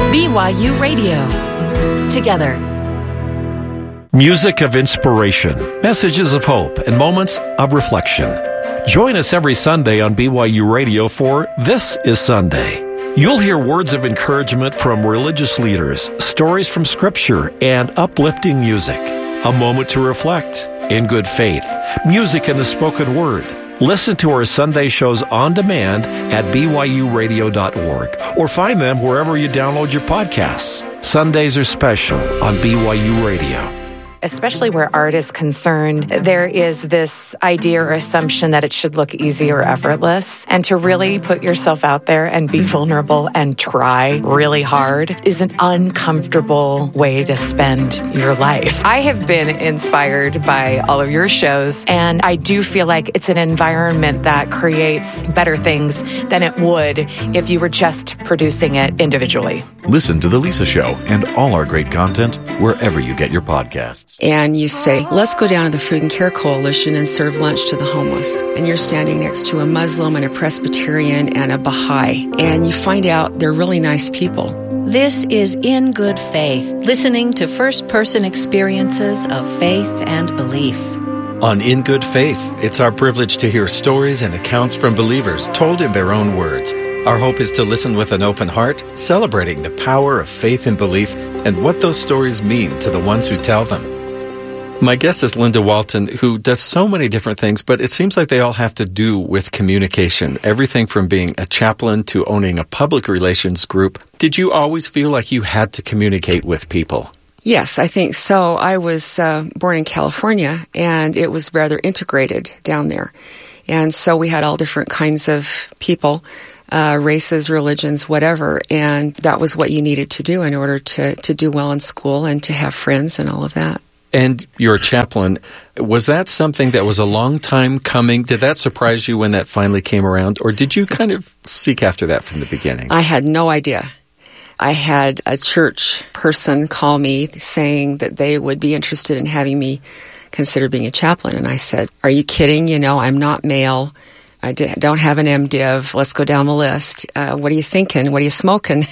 BYU Radio. Together. Music of inspiration, messages of hope, and moments of reflection. Join us every Sunday on BYU Radio for This is Sunday. You'll hear words of encouragement from religious leaders, stories from Scripture, and uplifting music. A moment to reflect in good faith, music in the spoken word. Listen to our Sunday shows on demand at byuradio.org or find them wherever you download your podcasts. Sundays are special on BYU Radio. Especially where art is concerned, there is this idea or assumption that it should look easy or effortless. And to really put yourself out there and be vulnerable and try really hard is an uncomfortable way to spend your life. I have been inspired by all of your shows, and I do feel like it's an environment that creates better things than it would if you were just producing it individually. Listen to The Lisa Show and all our great content wherever you get your podcasts. And you say, let's go down to the Food and Care Coalition and serve lunch to the homeless. And you're standing next to a Muslim and a Presbyterian and a Baha'i. And you find out they're really nice people. This is In Good Faith, listening to first-person experiences of faith and belief. On In Good Faith, it's our privilege to hear stories and accounts from believers told in their own words. Our hope is to listen with an open heart, celebrating the power of faith and belief and what those stories mean to the ones who tell them. My guest is Linda Walton, who does so many different things, but it seems like they all have to do with communication. Everything from being a chaplain to owning a public relations group. Did you always feel like you had to communicate with people? Yes, I think so. I was born in California, and it was rather integrated down there. And so we had all different kinds of people, races, religions, whatever, and that was what you needed to do in order to do well in school and to have friends and all of that. And you're a chaplain. Was that something that was a long time coming? Did that surprise you when that finally came around? Or did you kind of seek after that from the beginning? I had no idea. I had a church person call me saying that they would be interested in having me consider being a chaplain. And I said, are you kidding? You know, I'm not male. I don't have an MDiv. Let's go down the list. What are you thinking? What are you smoking?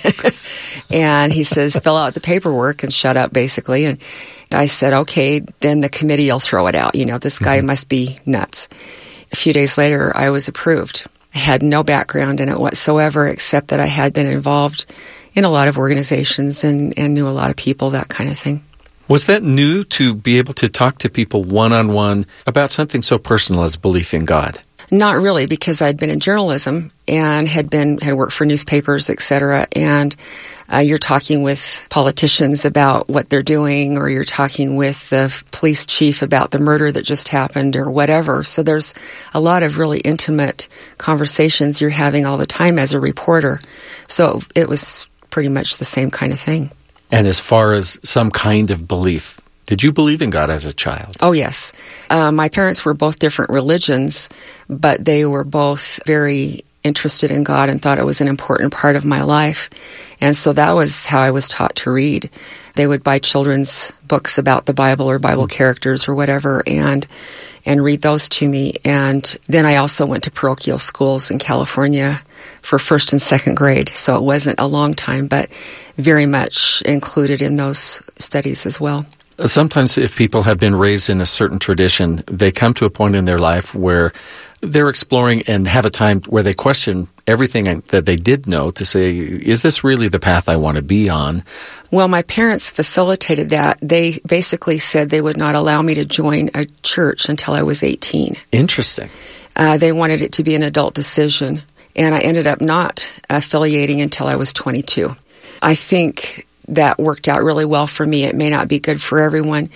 And he says, fill out the paperwork and shut up, basically. And I said, okay, then the committee will throw it out. You know, this guy must be nuts. A few days later, I was approved. I had no background in it whatsoever, except that I had been involved in a lot of organizations and knew a lot of people, that kind of thing. Was that new to be able to talk to people one-on-one about something so personal as belief in God? Not really, because I'd been in journalism and had worked for newspapers, etc. And you're talking with politicians about what they're doing, or you're talking with the police chief about the murder that just happened, or whatever. So there's a lot of really intimate conversations you're having all the time as a reporter. So it was pretty much the same kind of thing. And as far as some kind of belief, did you believe in God as a child? Oh, yes. My parents were both different religions, but they were both very interested in God and thought it was an important part of my life. And so that was how I was taught to read. They would buy children's books about the Bible or Bible characters or whatever and read those to me. And then I also went to parochial schools in California for first and second grade. So it wasn't a long time, but very much included in those studies as well. Sometimes if people have been raised in a certain tradition, they come to a point in their life where they're exploring and have a time where they question everything that they did know to say, is this really the path I want to be on? Well, my parents facilitated that. They basically said they would not allow me to join a church until I was 18. Interesting. They wanted it to be an adult decision, and I ended up not affiliating until I was 22. I think that worked out really well for me. It may not be good for everyone,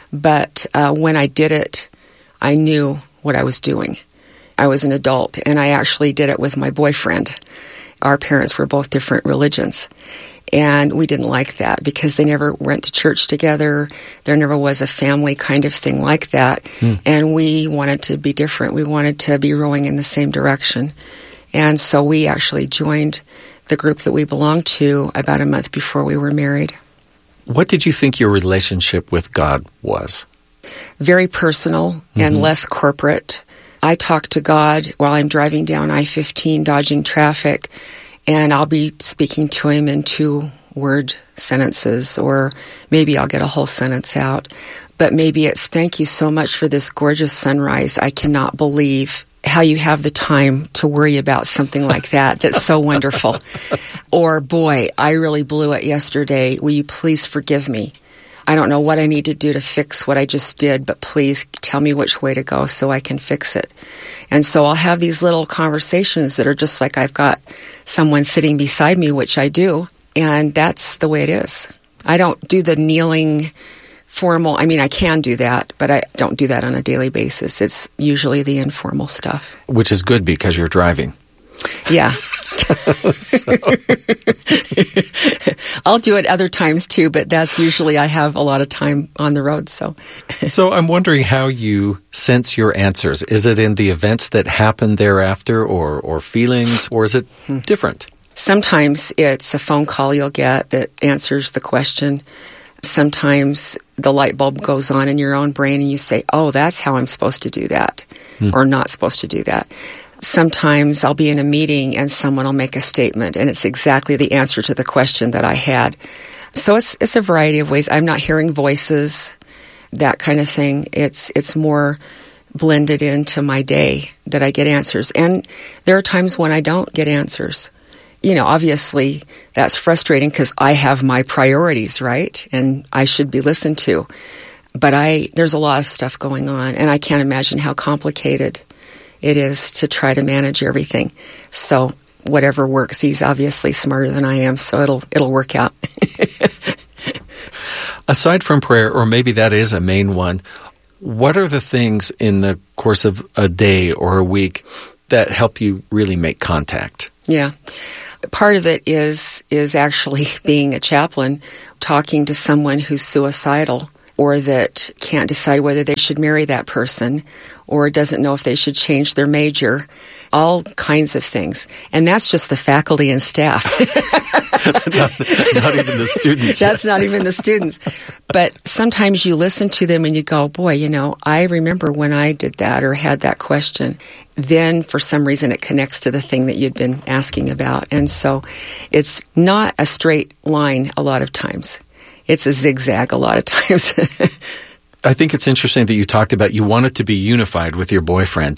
but when I did it, I knew what I was doing. I was an adult, and I actually did it with my boyfriend. Our parents were both different religions, and we didn't like that because they never went to church together. There never was a family kind of thing like that, and we wanted to be different. We wanted to be rowing in the same direction, and so we actually joined the group that we belonged to about a month before we were married. What did you think your relationship with God was? Very personal and less corporate. I talk to God while I'm driving down I-15 dodging traffic, and I'll be speaking to him in 2 word sentences, or maybe I'll get a whole sentence out. But maybe it's, thank you so much for this gorgeous sunrise. I cannot believe how you have the time to worry about something like that. That's so wonderful. Or, boy, I really blew it yesterday. Will you please forgive me? I don't know what I need to do to fix what I just did, but please tell me which way to go so I can fix it. And so I'll have these little conversations that are just like I've got someone sitting beside me, which I do, and that's the way it is. I don't do the kneeling formal, I mean, I can do that, but I don't do that on a daily basis. It's usually the informal stuff. Which is good because you're driving. Yeah. I'll do it other times too, but that's usually I have a lot of time on the road. So I'm wondering how you sense your answers. Is it in the events that happen thereafter or feelings, or is it different? Sometimes it's a phone call you'll get that answers the question. Sometimes the light bulb goes on in your own brain and you say, oh, that's how I'm supposed to do that, or not supposed to do that. Sometimes I'll be in a meeting and someone will make a statement and it's exactly the answer to the question that I had. So it's a variety of ways. I'm not hearing voices, that kind of thing. It's more blended into my day that I get answers. And there are times when I don't get answers. You know, obviously that's frustrating because I have my priorities, right? And I should be listened to. But there's a lot of stuff going on and I can't imagine how complicated it is to try to manage everything. So whatever works, he's obviously smarter than I am, so it'll work out. Aside from prayer, or maybe that is a main one, what are the things in the course of a day or a week that help you really make contact? Yeah. Part of it is actually being a chaplain, talking to someone who's suicidal, or that can't decide whether they should marry that person, or doesn't know if they should change their major, all kinds of things. And that's just the faculty and staff. not even the students. That's not even the students. But sometimes you listen to them and you go, boy, you know, I remember when I did that or had that question. Then for some reason it connects to the thing that you'd been asking about. And so it's not a straight line a lot of times. It's a zigzag a lot of times. I think it's interesting that you talked about you wanted to be unified with your boyfriend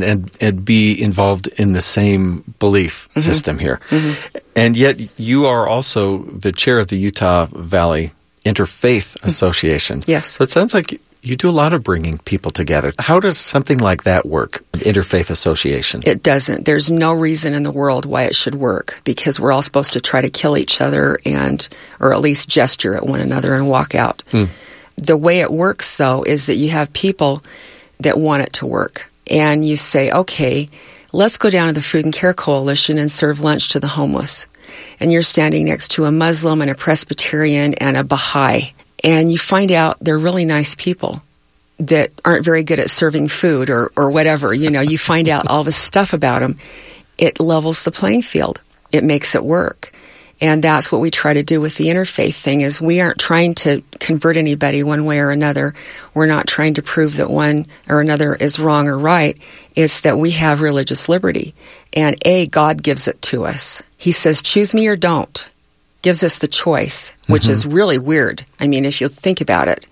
and be involved in the same belief system here. And yet you are also the chair of the Utah Valley Interfaith Association. Yes. So it sounds like you do a lot of bringing people together. How does something like that work, Interfaith Association? It doesn't. There's no reason in the world why it should work, because we're all supposed to try to kill each other or at least gesture at one another and walk out. The way it works, though, is that you have people that want it to work. And you say, okay, let's go down to the Food and Care Coalition and serve lunch to the homeless. And you're standing next to a Muslim and a Presbyterian and a Baha'i. And you find out they're really nice people that aren't very good at serving food or whatever. You know, you find out all this stuff about them. It levels the playing field. It makes it work. And that's what we try to do with the interfaith thing, is we aren't trying to convert anybody one way or another. We're not trying to prove that one or another is wrong or right. It's that we have religious liberty. And God gives it to us. He says, choose me or don't. Gives us the choice, which is really weird. I mean, if you think about it.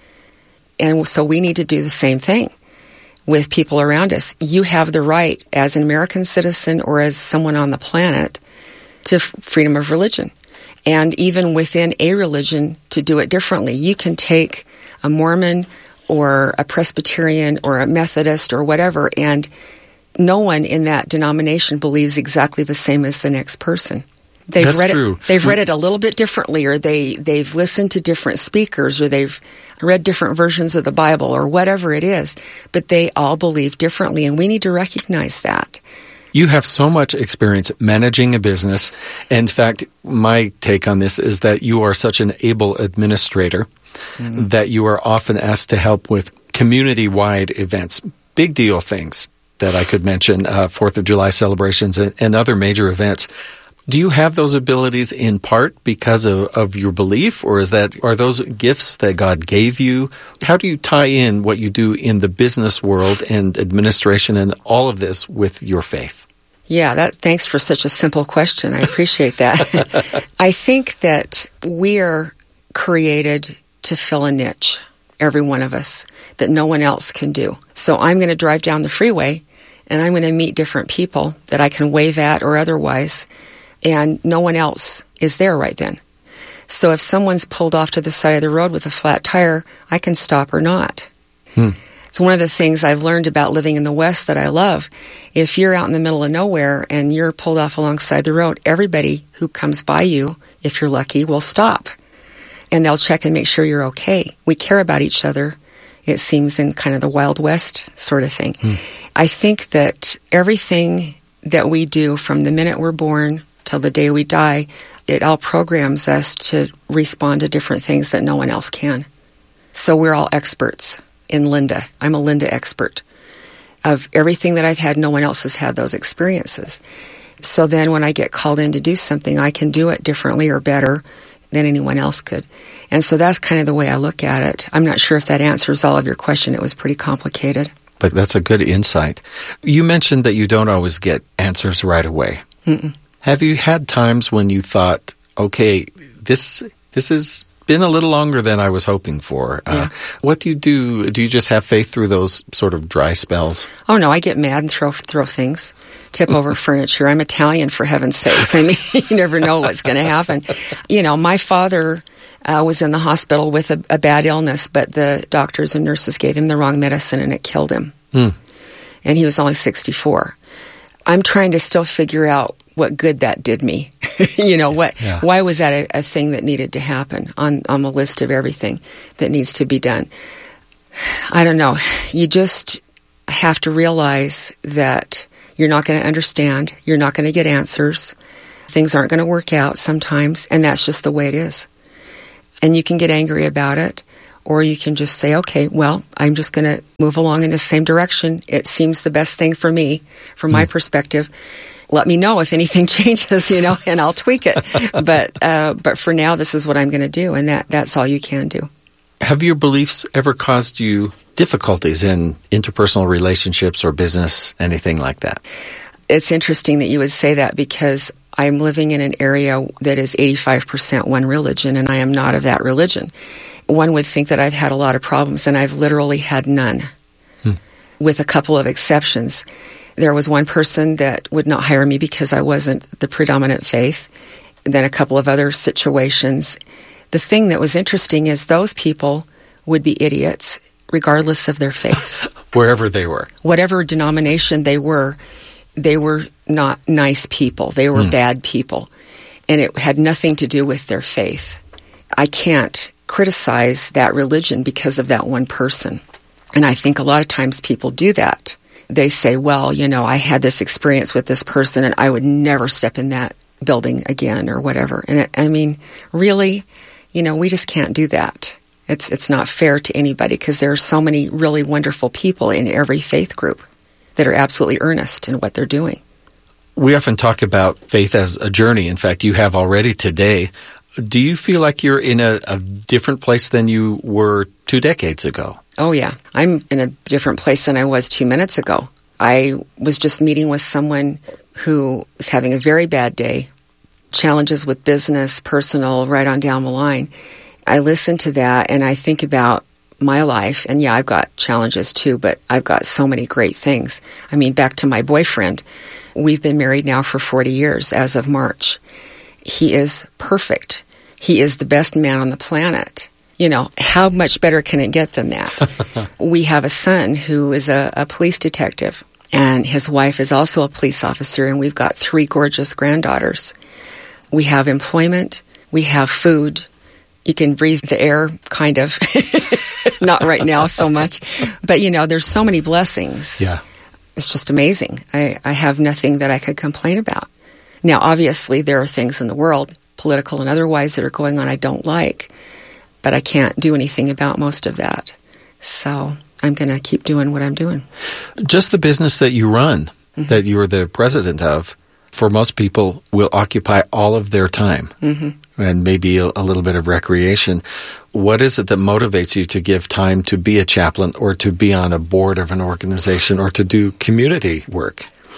And so we need to do the same thing with people around us. You have the right as an American citizen or as someone on the planet to freedom of religion. And even within a religion, to do it differently. You can take a Mormon or a Presbyterian or a Methodist or whatever, and no one in that denomination believes exactly the same as the next person. They've read it a little bit differently, or they've listened to different speakers, or they've read different versions of the Bible, or whatever it is. But they all believe differently, and we need to recognize that. You have so much experience managing a business. In fact, my take on this is that you are such an able administrator that you are often asked to help with community-wide events, big deal things that I could mention, 4th of July celebrations and other major events. Do you have those abilities in part because of your belief, or are those gifts that God gave you? How do you tie in what you do in the business world and administration and all of this with your faith? Yeah, thanks for such a simple question. I appreciate that. I think that we are created to fill a niche, every one of us, that no one else can do. So I'm going to drive down the freeway, and I'm going to meet different people that I can wave at or otherwise, and no one else is there right then. So if someone's pulled off to the side of the road with a flat tire, I can stop or not. It's one of the things I've learned about living in the West that I love. If you're out in the middle of nowhere and you're pulled off alongside the road, everybody who comes by you, if you're lucky, will stop. And they'll check and make sure you're okay. We care about each other, it seems, in kind of the Wild West sort of thing. I think that everything that we do from the minute we're born till the day we die, it all programs us to respond to different things that no one else can. So we're all experts in Linda. I'm a Linda expert. Of everything that I've had, no one else has had those experiences. So then when I get called in to do something, I can do it differently or better than anyone else could. And so that's kind of the way I look at it. I'm not sure if that answers all of your question. It was pretty complicated. But that's a good insight. You mentioned that you don't always get answers right away. Have you had times when you thought, okay, this has been a little longer than I was hoping for? Yeah. What do you do? Do you just have faith through those sort of dry spells? Oh, no, I get mad and throw things, tip over furniture. I'm Italian, for heaven's sakes. I mean, you never know what's going to happen. You know, my father was in the hospital with a bad illness, but the doctors and nurses gave him the wrong medicine and it killed him. And he was only 64. I'm trying to still figure out what good that did me. You know, why was that a thing that needed to happen on the list of everything that needs to be done? I don't know. You just have to realize that you're not going to understand. You're not going to get answers. Things aren't going to work out sometimes, and that's just the way it is. And you can get angry about it, or you can just say, okay, well, I'm just going to move along in the same direction. It seems the best thing for me, from my perspective. Let me know if anything changes, you know, and I'll tweak it. But for now, this is what I'm going to do, and that's all you can do. Have your beliefs ever caused you difficulties in interpersonal relationships or business, anything like that? It's interesting that you would say that, because I'm living in an area that is 85% one religion, and I am not of that religion. One would think that I've had a lot of problems, and I've literally had none, with a couple of exceptions. There was one person that would not hire me because I wasn't the predominant faith. And then a couple of other situations. The thing that was interesting is those people would be idiots regardless of their faith. Wherever they were. Whatever denomination they were not nice people. They were bad people. And it had nothing to do with their faith. I can't criticize that religion because of that one person. And I think a lot of times people do that. They say, well, you know, I had this experience with this person and I would never step in that building again or whatever. And I mean, really, you know, we just can't do that. It's not fair to anybody, because there are so many really wonderful people in every faith group that are absolutely earnest in what they're doing. We often talk about faith as a journey. In fact, you have already today. Do you feel like you're in a different place than you were 2 decades ago? Oh, yeah. I'm in a different place than I was 2 minutes ago. I was just meeting with someone who was having a very bad day, challenges with business, personal, right on down the line. I listen to that and I think about my life, and yeah, I've got challenges too, but I've got so many great things. I mean, back to my boyfriend. We've been married now for 40 years as of March. He is perfect. He is the best man on the planet. You know, how much better can it get than that? We have a son who is a police detective, and his wife is also a police officer, and we've got 3 gorgeous granddaughters. We have employment. We have food. You can breathe the air, kind of. Not right now so much. But, you know, there's so many blessings. Yeah. It's just amazing. I have nothing that I could complain about. Now, obviously, there are things in the world, political and otherwise, that are going on I don't like. But I can't do anything about most of that. So I'm going to keep doing what I'm doing. Just the business that you run, that you're the president of, for most people will occupy all of their time and maybe a little bit of recreation. What is it that motivates you to give time to be a chaplain or to be on a board of an organization or to do community work?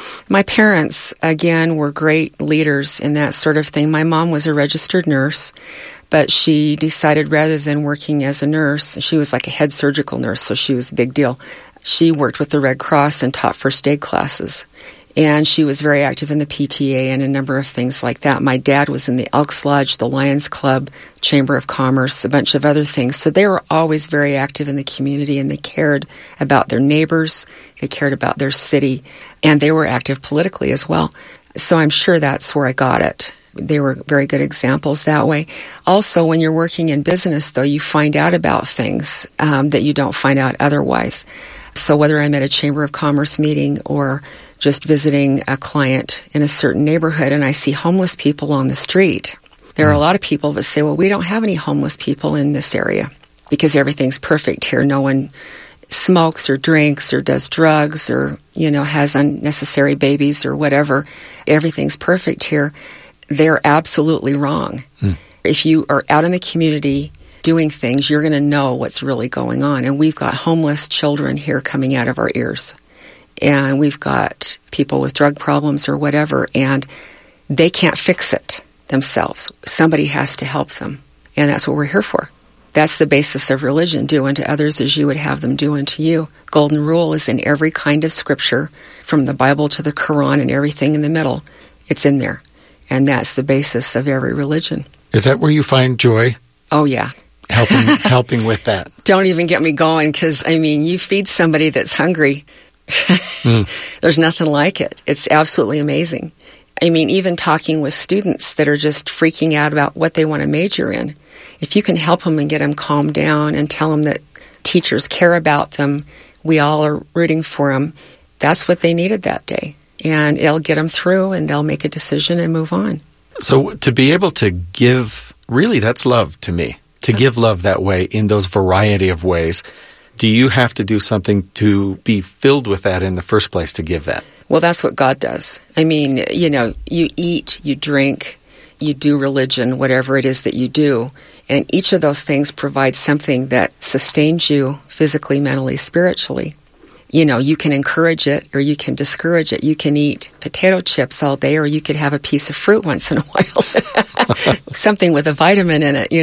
My parents, again, were great leaders in that sort of thing. My mom was a registered nurse, but she decided rather than working as a nurse, she was like a head surgical nurse, so she was a big deal. She worked with the Red Cross and taught first aid classes. And she was very active in the PTA and a number of things like that. My dad was in the Elks Lodge, the Lions Club, Chamber of Commerce, a bunch of other things. So they were always very active in the community, and they cared about their neighbors, they cared about their city, and they were active politically as well. So I'm sure that's where I got it. They were very good examples that way. Also, when you're working in business, though, you find out about things that you don't find out otherwise. So whether I'm at a Chamber of Commerce meeting or just visiting a client in a certain neighborhood and I see homeless people on the street, there are a lot of people that say, well, we don't have any homeless people in this area because everything's perfect here. No one smokes or drinks or does drugs or, has unnecessary babies or whatever. Everything's perfect here. They're absolutely wrong. If you are out in the community doing things, you're going to know what's really going on. And we've got homeless children here coming out of our ears. And we've got people with drug problems or whatever, and they can't fix it themselves. Somebody has to help them. And that's what we're here for. That's the basis of religion. Do unto others as you would have them do unto you. Golden rule is in every kind of scripture, from the Bible to the Quran and everything in the middle. It's in there. And that's the basis of every religion. Is that where you find joy? Oh, yeah. Helping with that. Don't even get me going, because, you feed somebody that's hungry. There's nothing like it. It's absolutely amazing. Even talking with students that are just freaking out about what they want to major in, if you can help them and get them calmed down and tell them that teachers care about them, we all are rooting for them, that's what they needed that day. And it'll get them through, and they'll make a decision and move on. So to be able to give, really, that's love to me. To give love that way in those variety of ways. Do you have to do something to be filled with that in the first place to give that? Well, that's what God does. You eat, you drink, you do religion, whatever it is that you do, and each of those things provides something that sustains you physically, mentally, spiritually. You can encourage it or you can discourage it. You can eat potato chips all day, or you could have a piece of fruit once in a while. Something with a vitamin in it,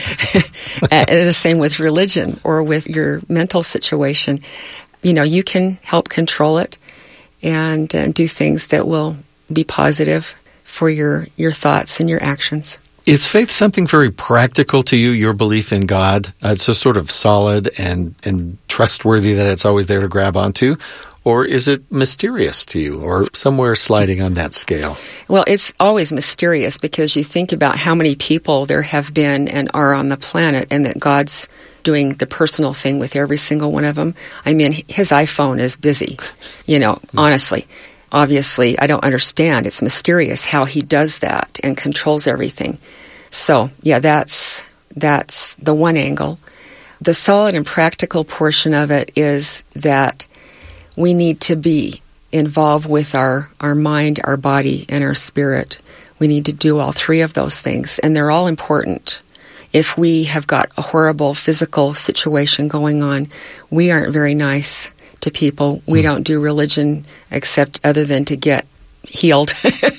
The same with religion or with your mental situation. You can help control it and do things that will be positive for your thoughts and your actions. Is faith something very practical to you, your belief in God? It's just sort of solid and trustworthy that it's always there to grab onto? Or is it mysterious to you, or somewhere sliding on that scale? Well, it's always mysterious, because you think about how many people there have been and are on the planet, and that God's doing the personal thing with every single one of them. His iPhone is busy, honestly. Obviously, I don't understand. It's mysterious how he does that and controls everything. So, yeah, that's the one angle. The solid and practical portion of it is that we need to be involved with our mind, our body, and our spirit. We need to do all three of those things, and they're all important. If we have got a horrible physical situation going on, we aren't very nice to people. We don't do religion except other than to get healed,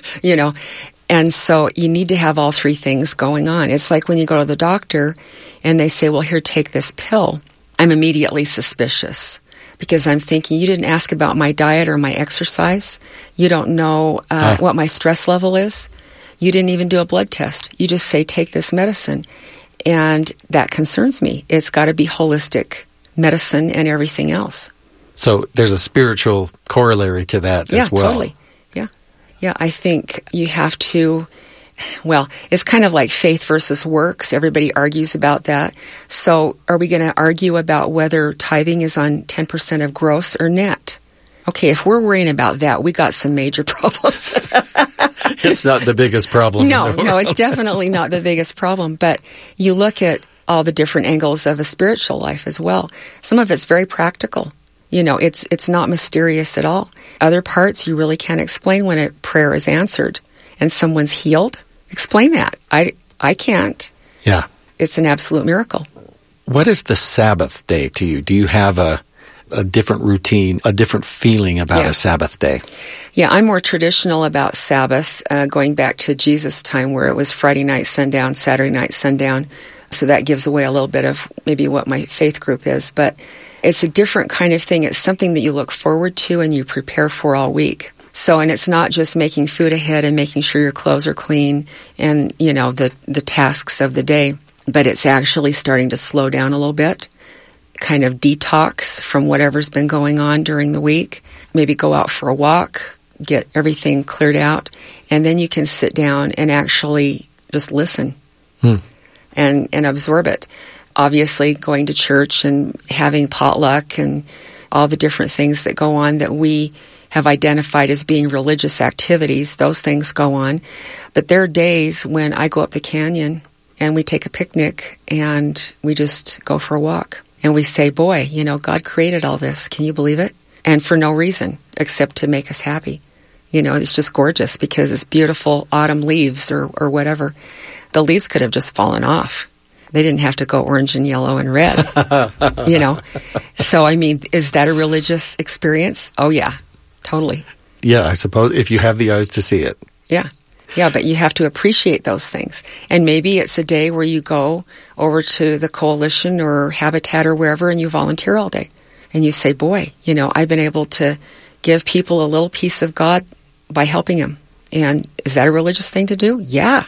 And so you need to have all three things going on. It's like when you go to the doctor and they say, well, here, take this pill. I'm immediately suspicious, because I'm thinking, you didn't ask about my diet or my exercise. You don't know what my stress level is. You didn't even do a blood test. You just say, take this medicine. And that concerns me. It's got to be holistic medicine and everything else. So there's a spiritual corollary to that as well. Totally. Yeah, I think you have to, it's kind of like faith versus works. Everybody argues about that. So are we going to argue about whether tithing is on 10% of gross or net? Okay, if we're worrying about that, we got some major problems. It's not the biggest problem. No, it's definitely not the biggest problem. But you look at all the different angles of a spiritual life as well. Some of it's very practical. It's not mysterious at all. Other parts you really can't explain. When a prayer is answered and someone's healed, explain that. I can't. Yeah. It's an absolute miracle. What is the Sabbath day to you? Do you have a a different routine, a different feeling about a Sabbath day. Yeah, I'm more traditional about Sabbath, going back to Jesus' time where it was Friday night sundown, Saturday night sundown. So that gives away a little bit of maybe what my faith group is. But it's a different kind of thing. It's something that you look forward to and you prepare for all week. So, and it's not just making food ahead and making sure your clothes are clean and, you know, the tasks of the day, but it's actually starting to slow down a little bit, kind of detox from whatever's been going on during the week. Maybe go out for a walk, get everything cleared out, and then you can sit down and actually just listen. And absorb it. Obviously, going to church and having potluck and all the different things that go on that we have identified as being religious activities, those things go on. But there are days when I go up the canyon and we take a picnic and we just go for a walk. And we say, boy, you know, God created all this. Can you believe it? And for no reason except to make us happy. You know, it's just gorgeous because it's beautiful autumn leaves or whatever. The leaves could have just fallen off. They didn't have to go orange and yellow and red, you know. So, I mean, is that a religious experience? Oh, yeah, totally. Yeah, I suppose if you have the eyes to see it. Yeah. Yeah, but you have to appreciate those things. And maybe it's a day where you go over to the Coalition or Habitat or wherever and you volunteer all day. And you say, boy, you know, I've been able to give people a little piece of God by helping them. And is that a religious thing to do? Yeah.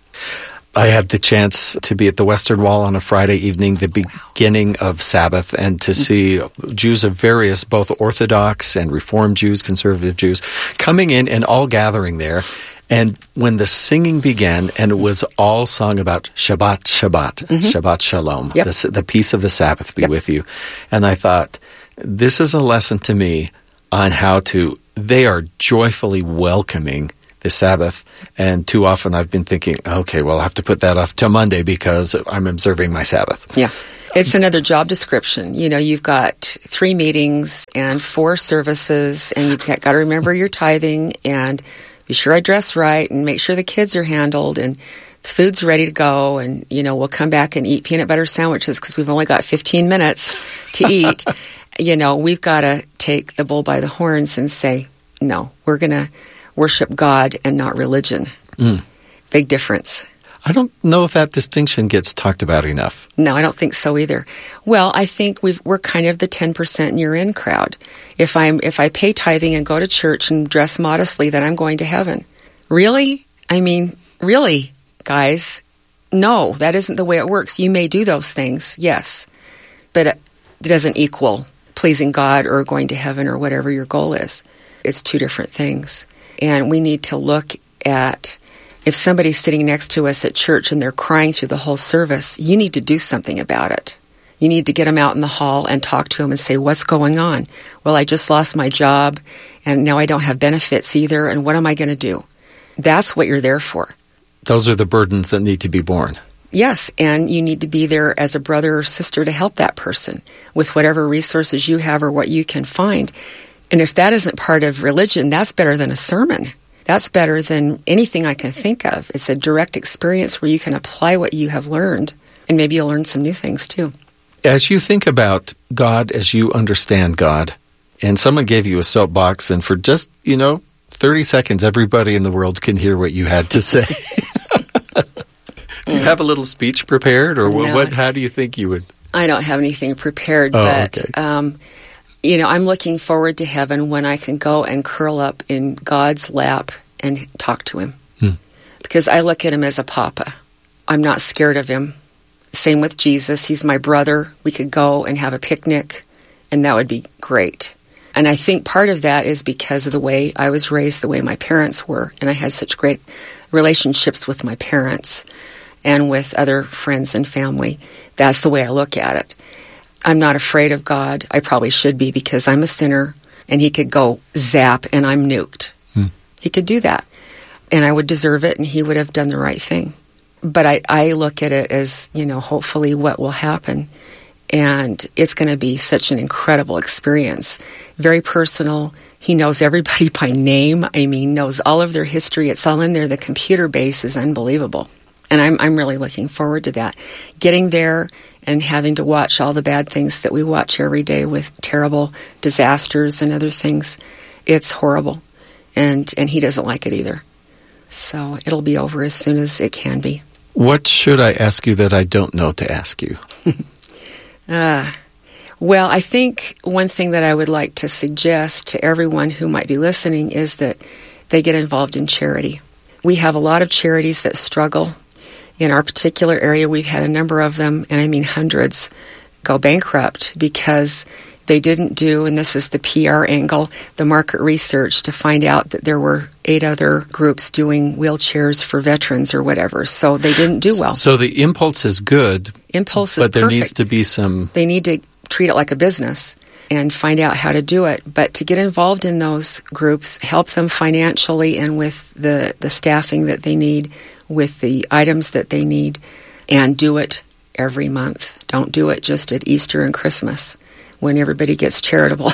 I had the chance to be at the Western Wall on a Friday evening, the beginning of Sabbath, and to see Jews of various, both Orthodox and Reformed Jews, conservative Jews, coming in and all gathering there. And when the singing began, and it was all sung about Shabbat, Shabbat, Shabbat Shalom, the peace of the Sabbath be with you. And I thought, this is a lesson to me on how they are joyfully welcoming the Sabbath, and too often I've been thinking, okay, well, I'll have to put that off till Monday because I'm observing my Sabbath. Yeah. It's another job description. You know, you've got 3 meetings and 4 services, and you've got to remember your tithing and be sure I dress right and make sure the kids are handled and the food's ready to go, and, you know, we'll come back and eat peanut butter sandwiches because we've only got 15 minutes to eat. You know, we've got to take the bull by the horns and say, no, we're going to worship God and not religion. Big difference. I don't know if that distinction gets talked about enough. No, I don't think so either. Well, I think we're kind of the 10% year-in crowd. If I pay tithing and go to church and dress modestly, then I'm going to heaven. Really? I mean, really, guys? No, that isn't the way it works. You may do those things, yes, but it doesn't equal pleasing God or going to heaven or whatever your goal is. It's 2 different things. And we need to look at, if somebody's sitting next to us at church and they're crying through the whole service, you need to do something about it. You need to get them out in the hall and talk to them and say, what's going on? Well, I just lost my job, and now I don't have benefits either, and what am I going to do? That's what you're there for. Those are the burdens that need to be borne. Yes, and you need to be there as a brother or sister to help that person with whatever resources you have or what you can find. And if that isn't part of religion, that's better than a sermon. That's better than anything I can think of. It's a direct experience where you can apply what you have learned, and maybe you'll learn some new things too. As you think about God, as you understand God, and someone gave you a soapbox, and for just, 30 seconds, everybody in the world can hear what you had to say. Do you have a little speech prepared, or No. how do you think you would? I don't have anything prepared, but okay. I'm looking forward to heaven when I can go and curl up in God's lap and talk to him. Because I look at him as a papa. I'm not scared of him. Same with Jesus. He's my brother. We could go and have a picnic, and that would be great. And I think part of that is because of the way I was raised, the way my parents were, and I had such great relationships with my parents and with other friends and family. That's the way I look at it. I'm not afraid of God. I probably should be because I'm a sinner, and he could go zap and I'm nuked. He could do that, and I would deserve it, and he would have done the right thing. But I look at it as, hopefully what will happen, and it's going to be such an incredible experience. Very personal. He knows everybody by name. Knows all of their history. It's all in there. The computer base is unbelievable. And I'm really looking forward to that. Getting there and having to watch all the bad things that we watch every day with terrible disasters and other things, it's horrible. And he doesn't like it either. So it'll be over as soon as it can be. What should I ask you that I don't know to ask you? Well, I think one thing that I would like to suggest to everyone who might be listening is that they get involved in charity. We have a lot of charities that struggle. In our particular area, we've had a number of them, and I mean hundreds, go bankrupt because they didn't do, and this is the PR angle, the market research to find out that there were 8 other groups doing wheelchairs for veterans or whatever. So they didn't do well. So the impulse is good. Impulse is but there perfect. needs to be some... They need to treat it like a business and find out how to do it. But to get involved in those groups, help them financially and with the staffing that they need, with the items that they need, and do it every month. Don't do it just at Easter and Christmas when everybody gets charitable.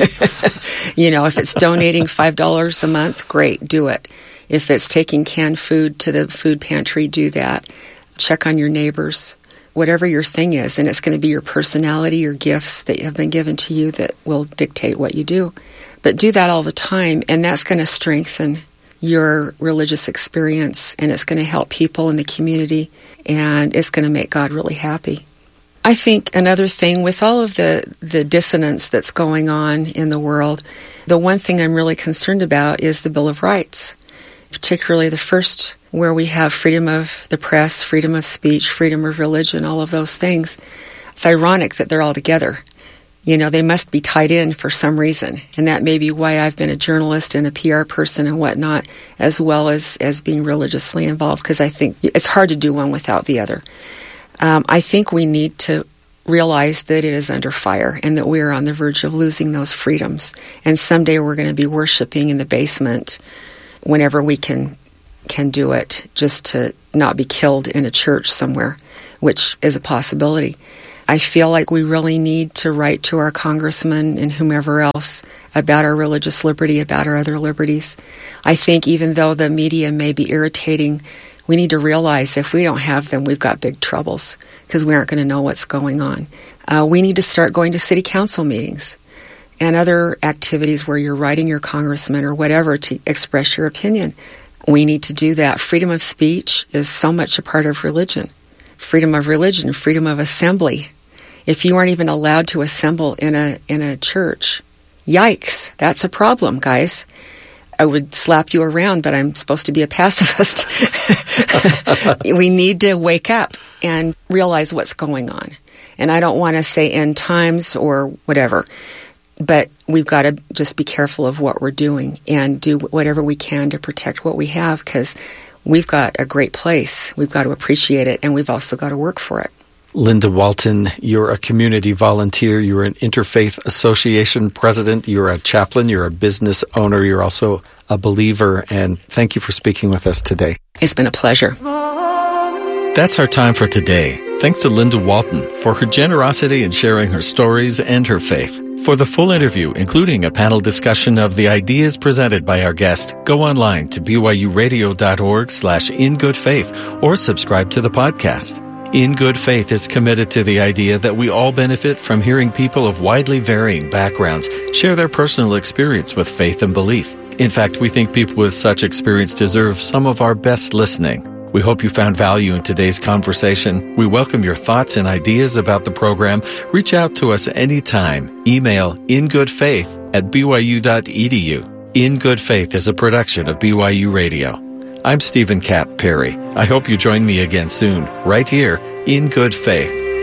If it's donating $5 a month, great, do it. If it's taking canned food to the food pantry, do that. Check on your neighbors. Whatever your thing is, and it's going to be your personality, your gifts that have been given to you that will dictate what you do. But do that all the time, and that's going to strengthen your religious experience, and it's going to help people in the community, and it's going to make God really happy. I think another thing, with all of the dissonance that's going on in the world, the one thing I'm really concerned about is the Bill of Rights, particularly the first, where we have freedom of the press, freedom of speech, freedom of religion, all of those things. It's ironic that they're all together. They must be tied in for some reason, and that may be why I've been a journalist and a PR person and whatnot, as well as being religiously involved, because I think it's hard to do one without the other. I think we need to realize that it is under fire and that we are on the verge of losing those freedoms. And someday we're going to be worshiping in the basement whenever we can do it, just to not be killed in a church somewhere, which is a possibility. I feel like we really need to write to our congressmen and whomever else about our religious liberty, about our other liberties. I think even though the media may be irritating, we need to realize if we don't have them, we've got big troubles because we aren't going to know what's going on. We need to start going to city council meetings and other activities where you're writing your congressman or whatever to express your opinion. We need to do that. Freedom of speech is so much a part of religion. Freedom of religion, freedom of assembly. If you aren't even allowed to assemble in a church, yikes, that's a problem, guys. I would slap you around, but I'm supposed to be a pacifist. We need to wake up and realize what's going on. And I don't want to say end times or whatever, but we've got to just be careful of what we're doing and do whatever we can to protect what we have, because we've got a great place. We've got to appreciate it, and we've also got to work for it. Linda Walton, you're a community volunteer, you're an Interfaith Association president, you're a chaplain, you're a business owner, you're also a believer, and thank you for speaking with us today. It's been a pleasure. That's our time for today. Thanks to Linda Walton for her generosity in sharing her stories and her faith. For the full interview, including a panel discussion of the ideas presented by our guest, go online to byuradio.org/ingoodfaith or subscribe to the podcast. In Good Faith is committed to the idea that we all benefit from hearing people of widely varying backgrounds share their personal experience with faith and belief. In fact, we think people with such experience deserve some of our best listening. We hope you found value in today's conversation. We welcome your thoughts and ideas about the program. Reach out to us anytime. Email ingoodfaith@byu.edu. In Good Faith is a production of BYU Radio. I'm Stephen Kapp Perry. I hope you join me again soon, right here in Good Faith.